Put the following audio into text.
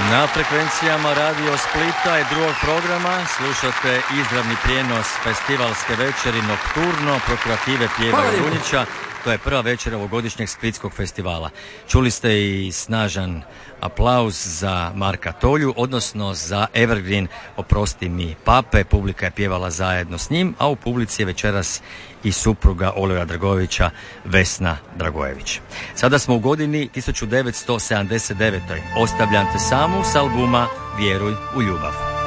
Na frekvencijama Radio Splita i drugog programa slušate izravni prijenos festivalske večeri Nokturno Prokurative Pljeva Runjića. To je prva večer ovogodišnjeg Splitskog festivala. Čuli ste i snažan aplauz za Marka Tolju, odnosno za Evergreen Oprosti mi pape. Publika je pjevala zajedno s njim, a u publici je večeras i supruga Olivera Dragojevića, Vesna Dragojević. Sada smo u godini 1979. Ostavljam te samu s albuma Vjeruj u ljubav.